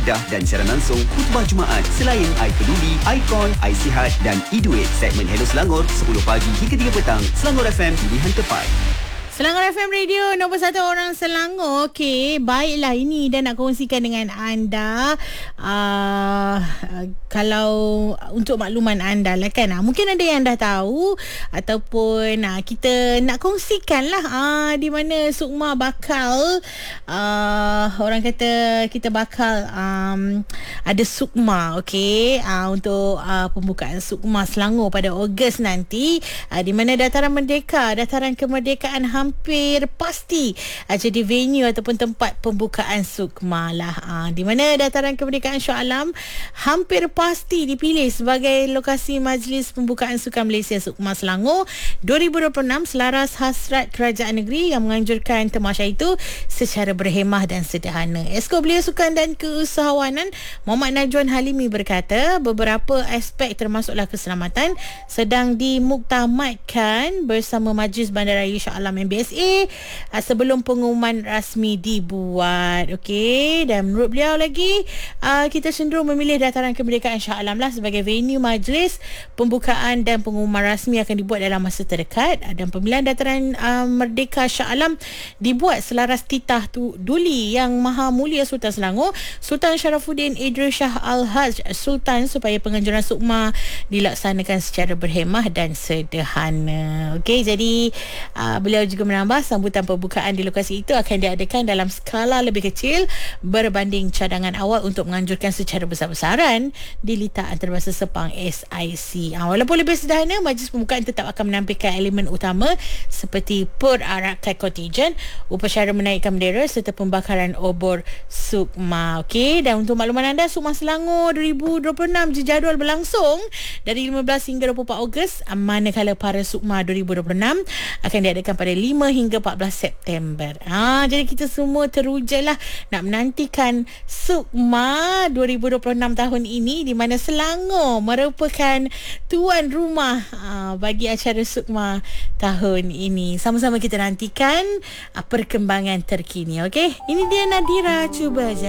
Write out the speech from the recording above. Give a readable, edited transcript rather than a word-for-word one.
Muadah dan siaran langsung khutbah Jumaat selain iPeduli, Icon, iSihat dan eDuit. Segmen Hello Selangor 10 pagi hingga 3 petang. Selangor FM, pilihan tepat. Selangor FM Radio nombor 1 orang Selangor. Okey, baiklah, ini dah nak kongsikan dengan anda. Kalau untuk makluman anda lah kan, mungkin ada yang dah tahu ataupun kita nak kongsikan lah di mana Sukma bakal orang kata kita bakal ada Sukma, okey, untuk pembukaan Sukma Selangor pada Ogos nanti, di mana dataran kemerdekaan hampir pasti jadi venue ataupun tempat pembukaan Sukma lah. Di mana dataran kemerdekaan Shah Alam hampir pasti dipilih sebagai lokasi majlis pembukaan Sukan Malaysia Sukma Selangor 2026 selaras hasrat kerajaan negeri yang menganjurkan tamasya itu secara berhemah dan sederhana. Esko Belia Sukan dan Keusahawanan Muhammad Najwan Halimi berkata beberapa aspek termasuklah keselamatan sedang dimuktamadkan bersama Majlis Bandaraya Shah Alam MBSA sebelum pengumuman rasmi dibuat. Okey, dan menurut beliau lagi kita cenderung memilih dataran kemerdekaan Shah Alam lah sebagai venue majlis pembukaan dan pengumuman rasmi akan dibuat dalam masa terdekat, dan pemilihan dataran Merdeka Shah Alam dibuat selaras titah Duli Yang Maha Mulia Sultan Selangor Sultan Sharafuddin Idris Shah Al-Haj Sultan supaya penganjuran Sukma dilaksanakan secara berhemah dan sederhana. Okey, jadi beliau juga menambah sambutan pembukaan di lokasi itu akan diadakan dalam skala lebih kecil berbanding cadangan awal untuk menganjurkan secara besar-besaran di Litar Antarabangsa Sepang SIC. Walaupun lebih sederhana, majlis pembukaan tetap akan menampilkan elemen utama seperti perarakan kontijen, upacara menaikkan bendera serta pembakaran obor Sukma. Okey, dan untuk makluman anda, Sukma Selangor 2026 jadual berlangsung dari 15 hingga 24 Ogos, manakala para Sukma 2026 akan diadakan pada 5 hingga 14 September. Jadi kita semua terujalah nak menantikan Sukma 2026 tahun ini, di mana Selangor merupakan tuan rumah bagi acara Sukma tahun ini. Sama-sama kita nantikan perkembangan terkini. Okey, ini dia Nadira Cuba je.